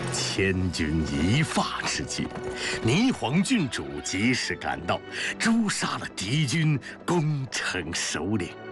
千钧一发之际，霓凰郡主及时赶到，诛杀了敌军攻城首领。